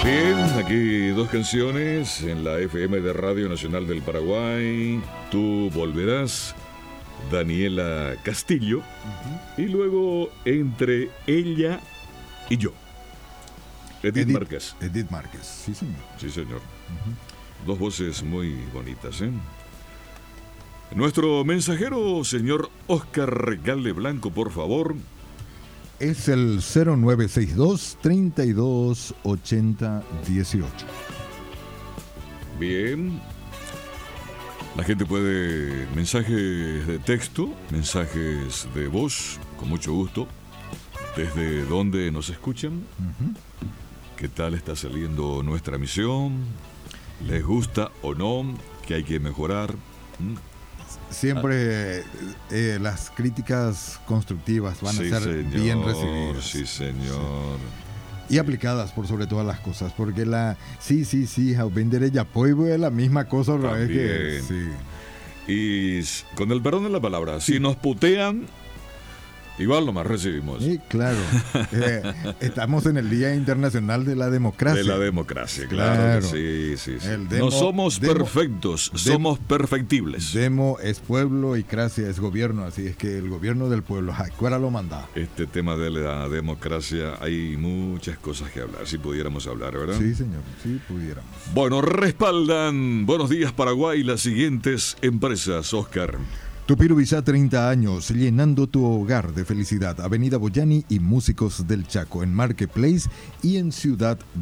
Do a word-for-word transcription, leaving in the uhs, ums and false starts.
Bien, aquí dos canciones en la F M de Radio Nacional del Paraguay. Tú volverás, Daniela Castillo. Uh-huh. Y luego Entre ella y yo, Edith, Edith Márquez. Edith Márquez, sí señor. Sí señor. Uh-huh. Dos voces muy bonitas, ¿eh? Nuestro mensajero, señor Oscar Recalde Blanco, por favor. Es el cero nueve seis dos, treinta y dos, ochenta, dieciocho. Bien. La gente puede mensajes de texto, mensajes de voz, con mucho gusto. ¿Desde dónde nos escuchan? Uh-huh. ¿Qué tal está saliendo nuestra emisión? ¿Les gusta o no? ¿Qué hay que mejorar? ¿Mm? Siempre eh, las críticas constructivas van sí, a ser señor, bien recibidas. Sí, señor. Sí. Y aplicadas por sobre todas las cosas, porque la sí, sí, sí, vender ella polvo es la misma cosa otra vez que sí. Y con el perdón de la palabra, sí. Si nos putean, igual nomás recibimos. Sí, claro. eh, estamos en el Día Internacional de la Democracia. De la democracia, claro, claro. Que sí, sí, sí. Demo, no somos demo, perfectos, demo, somos perfectibles. Demo es pueblo y cracia es gobierno, así es que el gobierno del pueblo, ¿cuál lo manda? Este tema de la democracia, hay muchas cosas que hablar, si pudiéramos hablar, ¿verdad? Sí, señor, sí pudiéramos. Bueno, respaldan Buenos Días Paraguay las siguientes empresas, Oscar. Tupirubizá, treinta años, llenando tu hogar de felicidad. Avenida Boyani y Músicos del Chaco, en Marketplace y en Ciudad